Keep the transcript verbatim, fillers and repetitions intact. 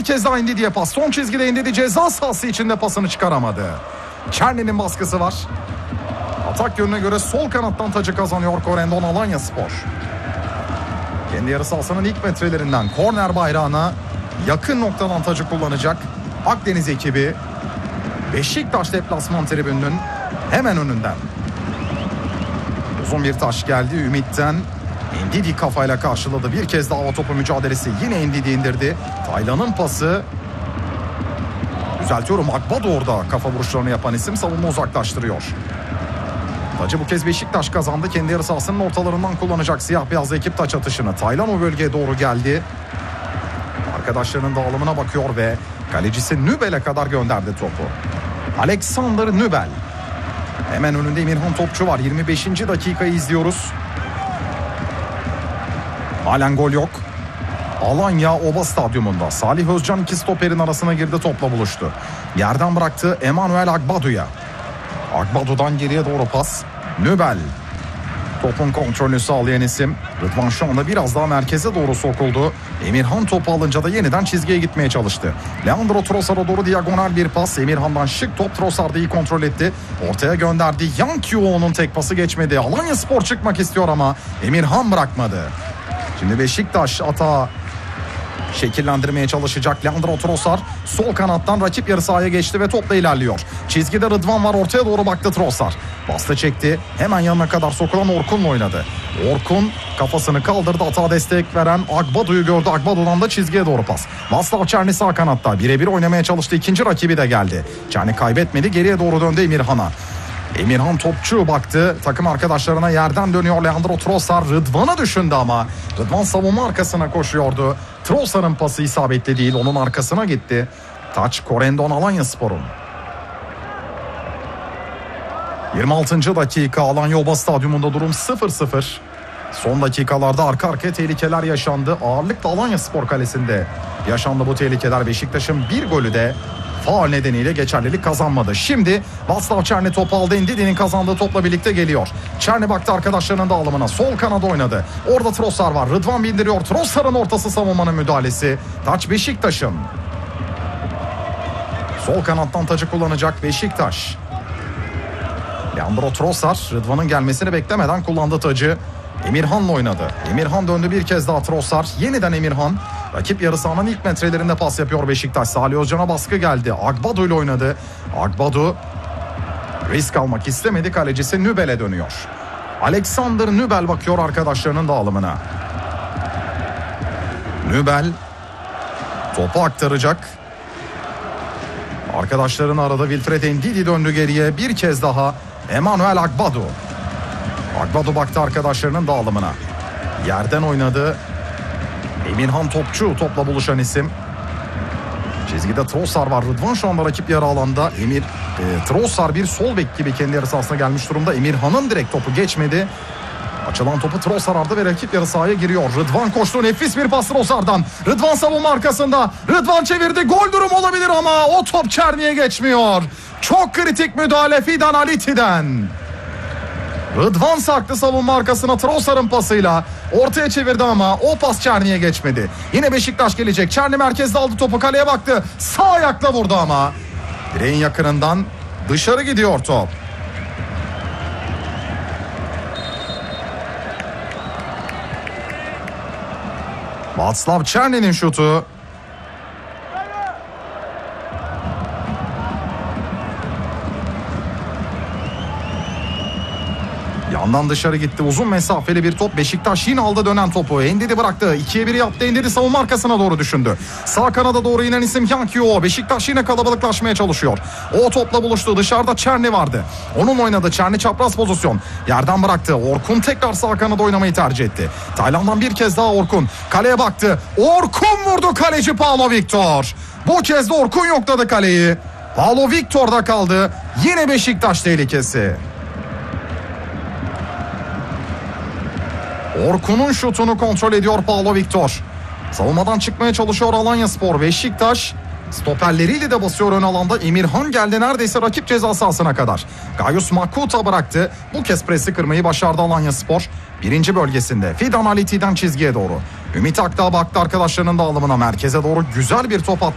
kez daha indi diye pas. Son çizgide indi, ceza sahası içinde pasını çıkaramadı. Çerni'nin baskısı var. Atak yönüne göre sol kanattan tacı kazanıyor Corendon Alanyaspor. Kendi yarı sahasının ilk metrelerinden korner bayrağına yakın noktadan tacı kullanacak Akdeniz ekibi. Beşiktaş deplasman tribününün hemen önünden. Uzun bir taş geldi Ümit'ten. Ndidi kafayla karşıladı. Bir kez daha o topu mücadelesi. Yine Ndidi indirdi. Taylan'ın pası. Düzeltiyorum, Agbado orada kafa vuruşlarını yapan isim, savunma uzaklaştırıyor. Tacı bu kez Beşiktaş kazandı. Kendi yarı sahasının ortalarından kullanacak siyah beyazlı ekip taç atışını. Taylan o bölgeye doğru geldi. Arkadaşlarının dağılımına bakıyor ve kalecisi Nübel'e kadar gönderdi topu. Alexander Nübel. Hemen önünde Emirhan Topçu var. yirmi beşinci dakikayı izliyoruz. Halen gol yok. Alanya Oba Stadyumunda. Salih Özcan iki stoperin arasına girdi, topla buluştu. Yerden bıraktı Emmanuel Agbadu'ya. Agbadu'dan geriye doğru pas. Nübel. Topun kontrolünü sağlayan isim. Rıdvan şu anda biraz daha merkeze doğru sokuldu. Emirhan topu alınca da yeniden çizgiye gitmeye çalıştı. Leandro Trossard'a doğru diagonal bir pas. Emirhan'dan şık top, Trossard'ı iyi kontrol etti. Ortaya gönderdi. Yankio'nun tek pası geçmedi. Alanyaspor çıkmak istiyor ama Emirhan bırakmadı. Şimdi Beşiktaş atağı şekillendirmeye çalışacak. Leandro Trossard sol kanattan rakip yarı sahaya geçti ve topla ilerliyor. Çizgide Rıdvan var, ortaya doğru baktı Trossard. Bastı çekti. Hemen yanına kadar sokulan Orkun'la oynadı. Orkun kafasını kaldırdı. Atağa destek veren Agbadu'yu gördü. Agbadu'dan da çizgiye doğru pas. Vaslav Çerni sağ kanatta. Birebir oynamaya çalıştı. İkinci rakibi de geldi. Çerni kaybetmedi. Geriye doğru döndü Emirhan'a. Emirhan Topçu baktı. Takım arkadaşlarına yerden dönüyor Leandro Trossard. Rıdvan'ı düşündü ama Rıdvan savunma arkasına koşuyordu. Trossard'ın pası isabetli değil. Onun arkasına gitti. Taç Corendon Alanyaspor'un. yirmi altıncı dakika Alanya Oba Stadyumunda durum sıfır sıfır. Son dakikalarda arka arkaya tehlikeler yaşandı. Ağırlıkla Alanyaspor kalesinde yaşandı bu tehlikeler. Beşiktaş'ın bir golü de faul nedeniyle geçerlilik kazanmadı. Şimdi Vaslav Çerni topu aldı. Ndidi'nin kazandığı topla birlikte geliyor. Çerni baktı arkadaşlarının dağılımına. Sol kanada oynadı. Orada Trossard var. Rıdvan bindiriyor. Trossard'ın ortası, savunmanın müdahalesi. Taç Beşiktaş'ın. Sol kanattan tacı kullanacak Beşiktaş. Leandro Trossard Rıdvan'ın gelmesini beklemeden kullandı tacı. Emirhan'la oynadı. Emirhan döndü bir kez daha Trossard. Yeniden Emirhan. Rakip yarı sahanın ilk metrelerinde pas yapıyor Beşiktaş. Salih Özcan'a baskı geldi. Agbado ile oynadı. Agbado risk almak istemedi. Kalecisi Nübel'e dönüyor. Alexander Nübel bakıyor arkadaşlarının dağılımına. Nübel topu aktaracak. Arkadaşlarını aradı. Wilfred Ndidi döndü geriye. Bir kez daha Emmanuel Agbado. Agbado baktı arkadaşlarının dağılımına. Yerden oynadı. Emirhan Topçu topla buluşan isim. Çizgide Trossard var. Rıdvan şu anda rakip yarı alanda. Emir e, Trossard bir sol bek gibi kendi yarı sahasına gelmiş durumda. Emirhan'ın direkt topu geçmedi. Açılan topu Trossard aldı ve rakip yarı sahaya giriyor. Rıdvan koştu. Nefis bir pas Trossard'dan. Rıdvan savunma arkasında. Rıdvan çevirdi. Gol durum olabilir ama o top Çerni'ye geçmiyor. Çok kritik müdahale Fidan Aliti'den. Rıdvan sarktı savunma arkasına Trossard'ın pasıyla. Ortaya çevirdi ama o pas Çerni'ye geçmedi. Yine Beşiktaş gelecek. Çerni merkezde aldı topu, kaleye baktı. Sağ ayakla vurdu ama direğin yakınından dışarı gidiyor top. Václav Černi'nin şutu. Yandan dışarı gitti. Uzun mesafeli bir top. Beşiktaş yine aldı dönen topu. Ndidi bıraktı. ikiye bir yaptı. Ndidi savunma arkasına doğru düşündü. Sağ kanada doğru inen isim Yankio. Beşiktaş yine kalabalıklaşmaya çalışıyor. O topla buluştu. Dışarıda Çerni vardı. Onun oynadı. Çerni çapraz pozisyon. Yerden bıraktı. Orkun tekrar sağ kanada oynamayı tercih etti. Tayland'dan bir kez daha Orkun. Kaleye baktı. Orkun vurdu, kaleci Paulo Victor. Bu kez de Orkun yokladı kaleyi. Paulo Victor'da kaldı. Yine Beşiktaş tehlikesi. Orkun'un şutunu kontrol ediyor Paulo Victor. Savunmadan çıkmaya çalışıyor Alanyaspor. Beşiktaş stoperleriyle de basıyor ön alanda. Emirhan geldi neredeyse rakip ceza sahasına kadar. Gayus Makuta bıraktı. Bu kez presi kırmayı başardı Alanyaspor. Birinci bölgesinde Fidan Aliti'den çizgiye doğru. Ümit Akdağ baktı arkadaşlarının dağılımına, merkeze doğru güzel bir top attı.